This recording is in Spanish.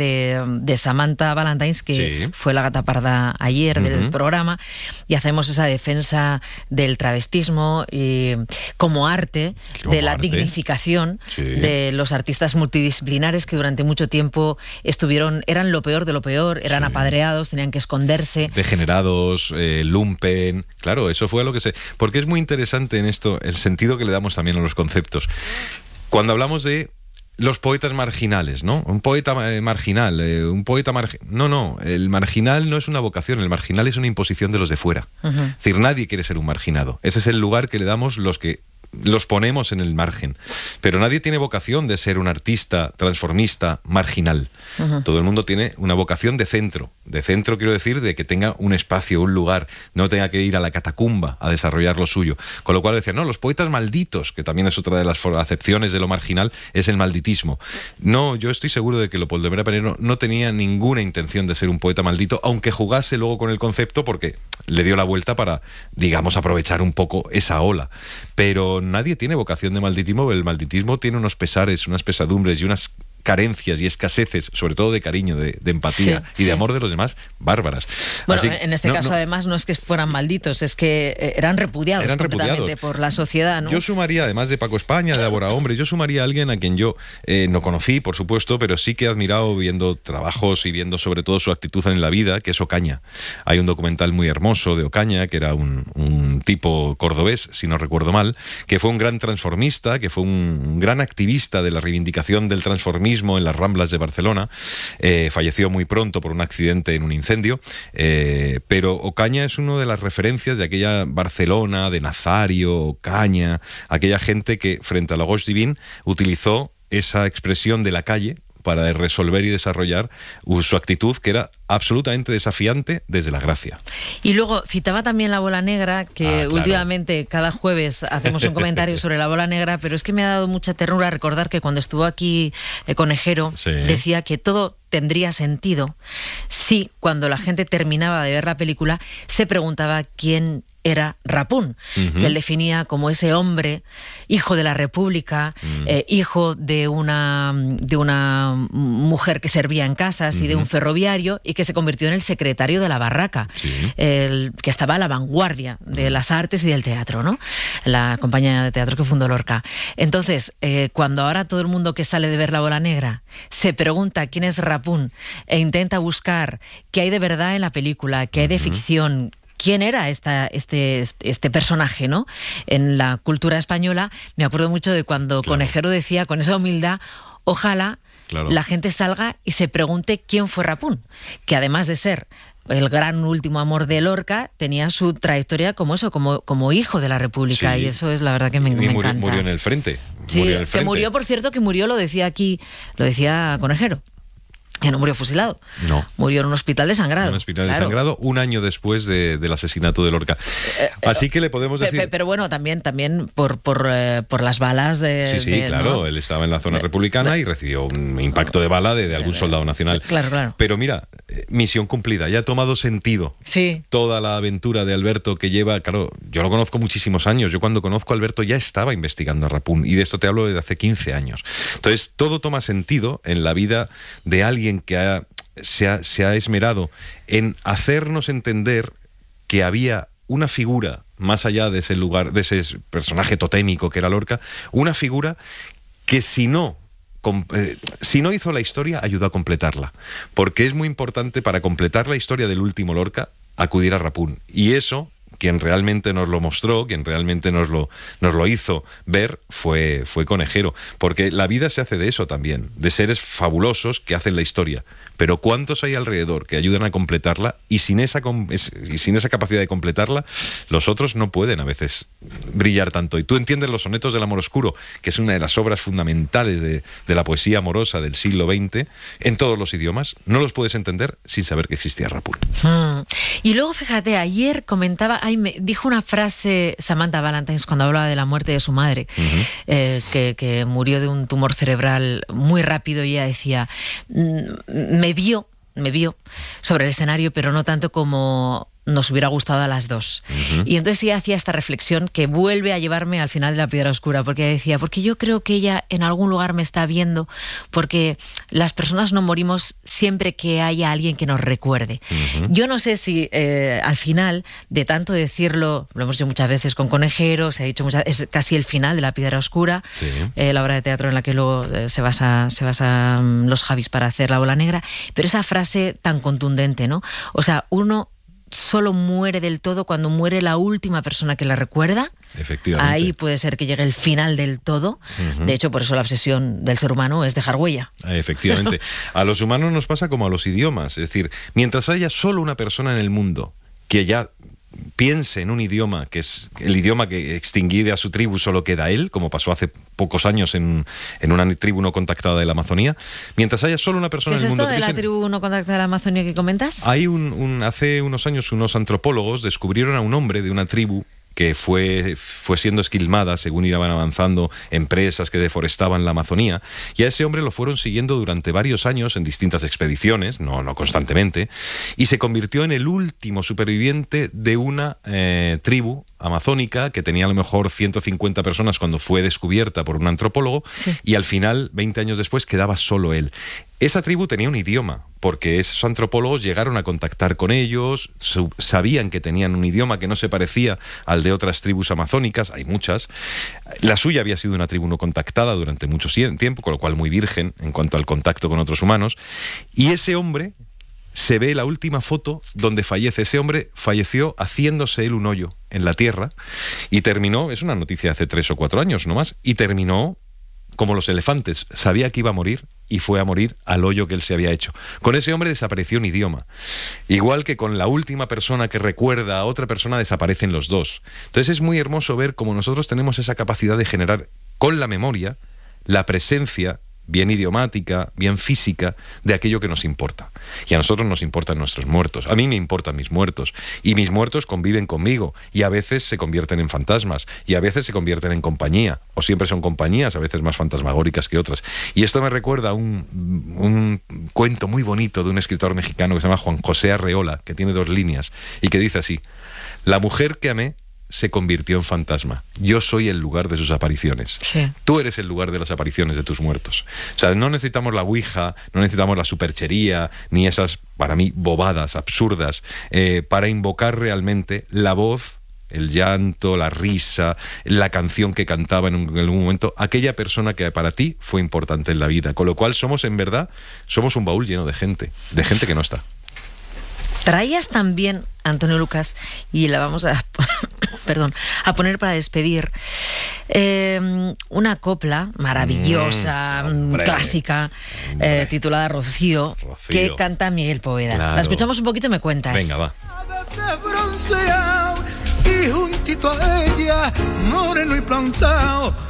de Samantha Valentines, que fue la gata parda ayer del programa, y hacemos esa defensa del travestismo y como arte, de la dignificación de los artistas multidisciplinares que durante mucho tiempo eran lo peor de lo peor, eran apadreados, tenían que esconderse. Degenerados, lumpen. Claro, eso fue lo que se... Porque es muy interesante en esto el sentido que le damos también a los conceptos. Cuando hablamos de los poetas marginales, ¿no? Un poeta marginal, No, el marginal no es una vocación, el marginal es una imposición de los de fuera. Es decir, nadie quiere ser un marginado. Ese es el lugar que le damos los que los ponemos en el margen. Pero nadie tiene vocación de ser un artista transformista marginal. Todo el mundo tiene una vocación de centro. De centro quiero decir de que tenga un espacio, un lugar, no tenga que ir a la catacumba a desarrollar lo suyo. Con lo cual decían, no, los poetas malditos, que también es otra de las acepciones de lo marginal, es el malditismo. No, yo estoy seguro de que Leopoldo Mera Penero no tenía ninguna intención de ser un poeta maldito, aunque jugase luego con el concepto porque le dio la vuelta para, digamos, aprovechar un poco esa ola. Pero nadie tiene vocación de malditismo. El malditismo tiene unos pesares, unas pesadumbres y unas carencias y escaseces, sobre todo de cariño, de empatía y de amor de los demás, bárbaras. Bueno, así, en este caso además no es que fueran malditos, es que eran repudiados completamente por la sociedad, ¿no? Yo sumaría, además de Paco España, de Débora Hombre, yo sumaría a alguien a quien yo no conocí, por supuesto, pero sí que he admirado viendo trabajos y viendo sobre todo su actitud en la vida, que es Ocaña. Hay un documental muy hermoso de Ocaña, que era un tipo cordobés, si no recuerdo mal, que fue un gran transformista, que fue un gran activista de la reivindicación del transformismo en las Ramblas de Barcelona. Falleció muy pronto por un accidente en un incendio, pero Ocaña es una de las referencias de aquella Barcelona, de Nazario, Ocaña, aquella gente que frente a la Gauche Divine utilizó esa expresión de la calle para resolver y desarrollar su actitud, que era absolutamente desafiante desde la gracia. Y luego citaba también la bola negra, que últimamente cada jueves hacemos un comentario sobre la bola negra, pero es que me ha dado mucha ternura recordar que cuando estuvo aquí Conejero decía que todo tendría sentido si cuando la gente terminaba de ver la película se preguntaba quién era Rapún, que él definía como ese hombre, hijo de la República, hijo de una mujer que servía en casas y de un ferroviario, y que se convirtió en el secretario de la Barraca, que estaba a la vanguardia de las artes y del teatro, ¿no? La compañía de teatro que fundó Lorca. Entonces, cuando ahora todo el mundo que sale de ver la bola negra se pregunta quién es Rapún e intenta buscar qué hay de verdad en la película, qué hay de ficción, quién era este personaje, ¿no? En la cultura española, me acuerdo mucho de cuando Conejero decía, con esa humildad, ojalá la gente salga y se pregunte quién fue Rapún, que además de ser el gran último amor de Lorca, tenía su trayectoria como eso, como hijo de la República, y eso es la verdad que me encanta. Murió en el frente. Que murió, por cierto, lo decía Conejero. Que no murió fusilado. No. Murió en un hospital de sangrado. En un hospital de sangrado, un año después del asesinato de Lorca. Así que le podemos decir... Pero bueno, también por las balas de... Sí, claro. ¿No? Él estaba en la zona republicana y recibió un impacto de bala de algún soldado nacional. Claro. Pero mira, misión cumplida. Ya ha tomado sentido toda la aventura de Alberto que lleva... Claro, yo lo conozco muchísimos años. Yo cuando conozco a Alberto ya estaba investigando a Rapún. Y de esto te hablo desde hace 15 años. Entonces, todo toma sentido en la vida de alguien que se ha esmerado en hacernos entender que había una figura más allá de ese lugar, de ese personaje totémico que era Lorca, una figura que si no hizo la historia, ayudó a completarla, porque es muy importante para completar la historia del último Lorca acudir a Rapún, y eso quien realmente nos lo mostró, quien realmente nos lo hizo ver, fue Conejero. Porque la vida se hace de eso también, de seres fabulosos que hacen la historia. Pero ¿cuántos hay alrededor que ayudan a completarla? Y sin esa capacidad de completarla, los otros no pueden a veces brillar tanto. Y tú entiendes los sonetos del amor oscuro, que es una de las obras fundamentales de la poesía amorosa del siglo XX, en todos los idiomas. No los puedes entender sin saber que existía Rapún. Y luego, fíjate, ayer comentaba... me dijo una frase Samantha Valentines cuando hablaba de la muerte de su madre, que murió de un tumor cerebral muy rápido, y ella decía, me vio sobre el escenario, pero no tanto como nos hubiera gustado a las dos. Y entonces ella hacía esta reflexión que vuelve a llevarme al final de La piedra oscura, porque decía, porque yo creo que ella en algún lugar me está viendo, porque las personas no morimos siempre que haya alguien que nos recuerde. Yo no sé si al final, de tanto decirlo, lo hemos dicho muchas veces con Conejero, se ha dicho muchas veces, es casi el final de La piedra oscura, la obra de teatro en la que luego se basa los Javis para hacer La bola negra, pero esa frase tan contundente, ¿no? O sea, uno solo muere del todo cuando muere la última persona que la recuerda. Efectivamente. Ahí puede ser que llegue el final del todo. De hecho, por eso la obsesión del ser humano es dejar huella. Efectivamente. A los humanos nos pasa como a los idiomas. Es decir, mientras haya solo una persona en el mundo que ya piense en un idioma, que es el idioma que extinguí de a su tribu, solo queda él, como pasó hace pocos años en una tribu no contactada de la Amazonía. Mientras haya solo una persona en el mundo... ¿Qué es esto de la tribu no contactada de la Amazonía que comentas? Hay hace unos años unos antropólogos descubrieron a un hombre de una tribu que fue siendo esquilmada según iban avanzando empresas que deforestaban la Amazonía, y a ese hombre lo fueron siguiendo durante varios años en distintas expediciones, no constantemente, y se convirtió en el último superviviente de una tribu amazónica que tenía a lo mejor 150 personas cuando fue descubierta por un antropólogo, y al final, 20 años después, quedaba solo él. Esa tribu tenía un idioma, porque esos antropólogos llegaron a contactar con ellos, sabían que tenían un idioma que no se parecía al de otras tribus amazónicas, hay muchas. La suya había sido una tribu no contactada durante mucho tiempo, con lo cual muy virgen en cuanto al contacto con otros humanos. Y ese hombre, se ve la última foto donde fallece. Ese hombre falleció haciéndose él un hoyo en la tierra y terminó, es una noticia de hace 3 o 4 años nomás, y terminó como los elefantes, sabía que iba a morir y fue a morir al hoyo que él se había hecho. Con ese hombre desapareció un idioma. Igual que con la última persona que recuerda a otra persona desaparecen los dos. Entonces es muy hermoso ver cómo nosotros tenemos esa capacidad de generar con la memoria la presencia bien idiomática, bien física, de aquello que nos importa. Y a nosotros nos importan nuestros muertos. A mí me importan mis muertos. Y mis muertos conviven conmigo. Y a veces se convierten en fantasmas. Y a veces se convierten en compañía. O siempre son compañías, a veces más fantasmagóricas que otras. Y esto me recuerda a un cuento muy bonito de un escritor mexicano que se llama Juan José Arreola, que tiene 2 líneas, y que dice así: la mujer que amé se convirtió en fantasma. Yo soy el lugar de sus apariciones. Sí. Tú eres el lugar de las apariciones de tus muertos. O sea, no necesitamos la ouija, no necesitamos la superchería, ni esas, para mí, bobadas absurdas, para invocar realmente la voz, el llanto, la risa, la canción que cantaba en algún momento, aquella persona que para ti fue importante en la vida. Con lo cual somos, en verdad, somos un baúl lleno de gente que no está. Traías también, Antonio Lucas, y la vamos a poner para despedir, una copla maravillosa, clásica, titulada Rocío, que canta Miguel Poveda. Claro. La escuchamos un poquito y me cuentas. Venga, va. Y juntito a ella, moreno y plantado,